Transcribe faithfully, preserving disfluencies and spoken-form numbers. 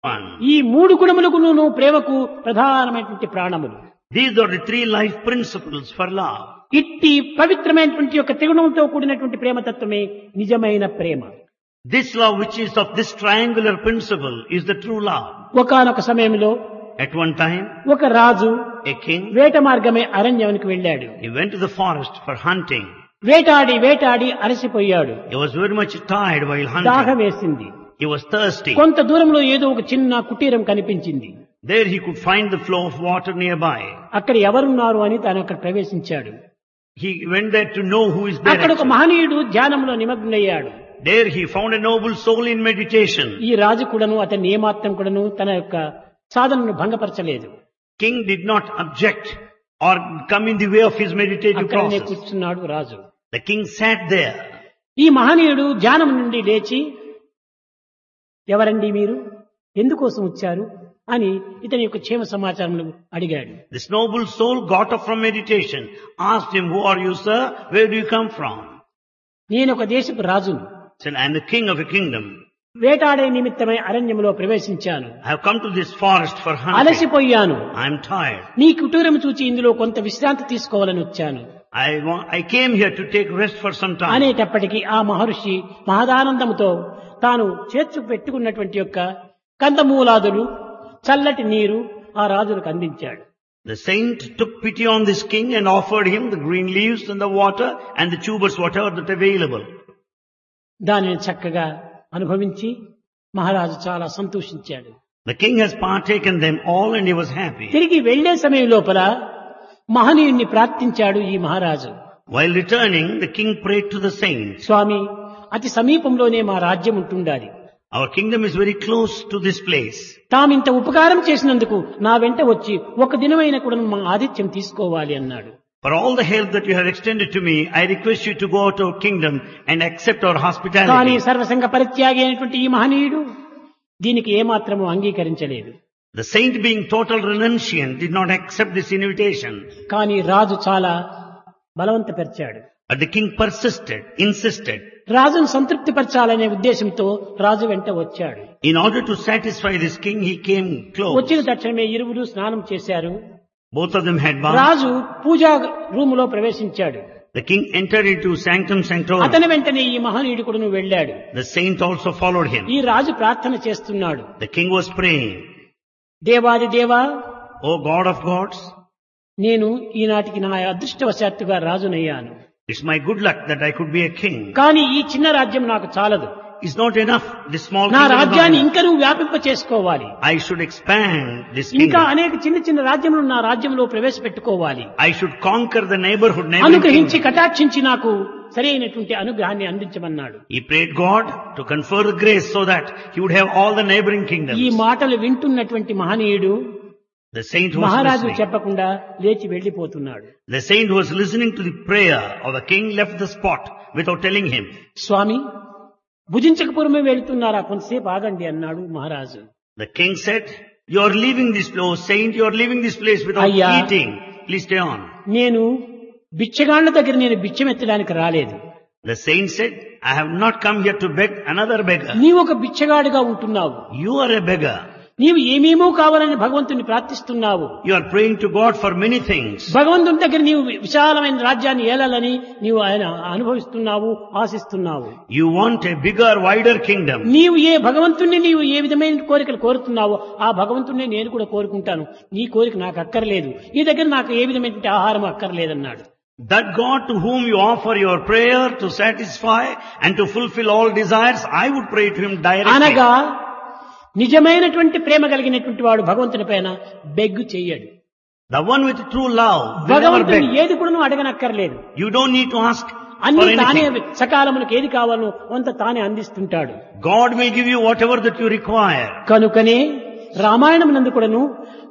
one. ఈ మూడు గుణములకును ప్రేమకు ప్రధానమైనటువంటి ప్రాణములు. These are the three life principles for love. ఇట్టి పవిత్రమైనటువంటి యొక్క త్రిగుణంతో కూడినటువంటి ప్రేమతత్వమే నిజమైన ప్రేమ. This love which is of this triangular principle is the true love. ఒకానొక సమయంలో At one time, ఒక రాజు a king, వేట మార్గమే అరణ్యానికి వెళ్ళాడు. he went to the forest for hunting. వేటాడి వేటాడి అలసిపోయాడు. He was very much tired while దాహం hunting. వేసింది. He was thirsty. కొంత దూరంలో ఏదో ఒక చిన్న కుటీరం కనిపించింది. There he could find the flow of water nearby. అక్కడ ఎవరున్నారు అని తాను అక్కడ ప్రవేశించాడు. He went there to know who is there. అక్కడ ఒక actually. మహనీయుడు ధ్యానంలో నిమగ్నయ్యాడు. There he found a noble soul in meditation. ఈ రాజు కూడాను అతన్ని ఏమాత్రం కూడాను తన యొక్క సాధనను భంగపరచలేదు. King did not object or come in the way of his meditative అక్కడనే process. కూర్చున్నాడు రాజు. The king sat there. ఈ మహనీయుడు ధ్యానం నుండి లేచి, ఎవరండి మీరు, ఎందుకోసం వచ్చారు అని ఇతని యొక్క క్షేమ సమాచారములు అడిగాడు. This noble soul got up from meditation, asked him, "Who are you, sir? Where do you come from?" నేను ఒక దేశపు రాజును, Said, "I am the king of a kingdom. వేటాడే నిమిత్తమై అరణ్యములో ప్రవేశించాను, I have come to this forest for hunting. అలసిపోయాను. I am tired. నీ కుటీరం చూచి ఇందులో కొంత విశ్రాంతి తీసుకోవాలని వచ్చాను I want, I came here to take rest for some time." అనేటప్పటికీ ఆ మహర్షి మహదానందముతో తాను చేర్చు పెట్టుకున్నటువంటి యొక్క కందమూలాదులు, చల్లటి నీరు ఆ రాజులకు అందించాడు. The saint took pity on this king and offered him the green leaves and the water and the tubers, whatever that available. దానిని చక్కగా అనుభవించి మహారాజు చాలా సంతోషించాడు. The king has partaken them all and he was happy. తిరిగి వెళ్లే సమయం లోపల మహనీయుణ్ణి ప్రార్థించాడు ఈ మహారాజు. While returning, the king prayed to the saint, స్వామి, అతి సమీపంలోనే మా రాజ్యం ఉంటుండాలి. "Our kingdom is very close to this place. తామింత ఉపకారం చేసినందుకు నా వెంట వచ్చి ఒక దినమైన కూడా మా ఆతిథ్యం తీసుకోవాలి అన్నాడు. For all the help that you have extended to me, I request you to go out to our kingdom and accept our కానీ hospitality." సర్వసంగ పరిత్యాగి అయినటువంటి ఈ మహనీయుడు దీనికి ఏమాత్రము అంగీకరించలేదు. The saint, being total renunciant, did not accept this invitation. కానీ రాజు చాలా బలవంతపరిచాడు. But the king persisted, insisted. రాజును సంతృప్తిపరచాలనే ఉద్దేశంతో రాజు వెంట వచ్చాడు. In order to satisfy this king, he came వచ్చిన close. తక్షణమే ఇరువురు స్నానం చేశారు. Both of them had bath. రాజు పూజా రూములో ప్రవేశించాడు. The king entered into sanctum sanctorum. అతని వెంటనే ఈ మహనీయుడు కూడా వెళ్ళాడు. The saint also followed him. ఈ రాజు ప్రార్థన చేస్తున్నాడు. The king was praying, దేవాది దేవా, "O God of gods, నేను ఈనాటికి నా అదృష్టవశాత్తుగా రాజునయ్యాను. it's my good luck that I could be a king. కానీ ఈ చిన్న రాజ్యం నాకు చాలదు. It's not enough, this small నా kingdom is not రాజ్యాన్ని enough. ఇంకా నువ్వు వ్యాపింప చేసుకోవాలి. I should expand this ఇంకా kingdom. అనేక చిన్న చిన్న రాజ్యములు నా రాజ్యంలో ప్రవేశపెట్టుకోవాలి. I should conquer the neighborhood, neighboring అనుగ్రహించి kingdom." కటాక్షించి నాకు సరైనటువంటి అనుగ్రహాన్ని అందించమన్నాడు. He prayed God to confer the grace so that he would have all the neighboring ఈ kingdoms. మాటలు వింటున్నటువంటి మహనీయుడు The saint was మహారాజు listening. చెప్పకుండా లేచి వెళ్లిపోతున్నాడు. The saint was listening to the prayer of the king, left the spot without telling him. స్వామి, భుజించకపూర్వమే వెళ్తున్నారా, కొంతసేపు ఆగండి అన్నాడు మహారాజు. The king said, "You are leaving this place, saint, you are leaving this place without Ayya. eating. Please stay on." నేను బిచ్చగాళ్ల దగ్గర నేను బిచ్చమెత్తడానికి రాలేదు. The saint said, "I have not come here to beg another beggar. నీవు ఒక బిచ్చగాడిగా ఉంటున్నావు. You are a beggar. నీవు ఏమేమో కావాలని భగవంతుని ప్రార్థిస్తున్నావు. You are praying to God for many things. భగవంతుని దగ్గర నీవు విశాలమైన రాజ్యాన్ని ఏలాలని నీవు ఆయన అనుభవిస్తున్నావు, ఆశిస్తున్నావు. You want a bigger, wider kingdom. నీవు ఏ భగవంతుణ్ణి నీవు ఏ విధమైన కోరికలు కోరుతున్నావో ఆ భగవంతుణ్ణి నేను కూడా కోరుకుంటాను. నీ కోరిక నాకు అక్కర్లేదు. నీ దగ్గర నాకు ఏ విధమైన ఆహారం అక్కర్లేదన్నాడు. That God to whom you offer your prayer to satisfy and to fulfill all desires, I would pray to him directly. అనగా నిజమైనటువంటి ప్రేమ కలిగినటువంటి వాడు భగవంతుని పైన బెగ్గు చెయ్యడు. The one with true love will never భగవంతుని beg. ఏది కూడా అడగనక్కర్లేదు. You don't need to ask for అన్ని తానే anything. సకాలములకు ఏది కావాలో అంత తానే అందిస్తుంటాడు. God will give you whatever that you require. కనుకనే రామాయణం నందు కూడాను